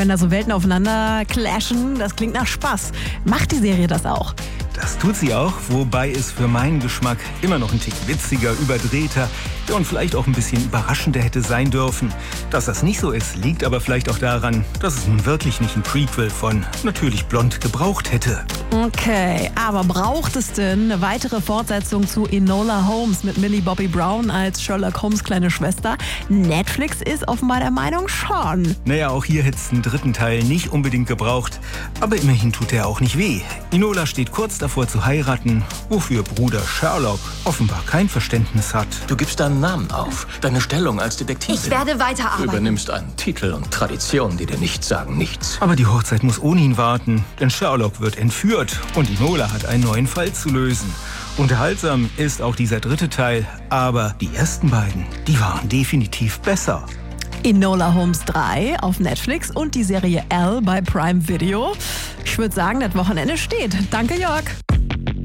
Wenn da so Welten aufeinander clashen, das klingt nach Spaß. Macht die Serie das auch? Das tut sie auch, wobei es für meinen Geschmack immer noch ein Tick witziger, überdrehter und vielleicht auch ein bisschen überraschender hätte sein dürfen. Dass das nicht so ist, liegt aber vielleicht auch daran, dass es nun wirklich nicht ein Prequel von Natürlich Blond gebraucht hätte. Okay, aber braucht es denn eine weitere Fortsetzung zu Enola Holmes mit Millie Bobby Brown als Sherlock Holmes' kleine Schwester? Netflix ist offenbar der Meinung schon. Naja, auch hier hätte es einen dritten Teil nicht unbedingt gebraucht. Aber immerhin tut er auch nicht weh. Enola steht kurz davor zu heiraten, wofür Bruder Sherlock offenbar kein Verständnis hat. Du gibst deinen Namen auf, deine Stellung als Detektivin. Ich werde Du weiterarbeiten. übernimmst einen Titel und Traditionen, die dir nichts sagen, nichts. Aber die Hochzeit muss ohne ihn warten, denn Sherlock wird entführt und Enola hat einen neuen Fall zu lösen. Unterhaltsam ist auch dieser dritte Teil, aber die ersten beiden, die waren definitiv besser. Enola Holmes 3 auf Netflix und die Serie Elle bei Prime Video. Ich würde sagen, das Wochenende steht. Danke, Jörg.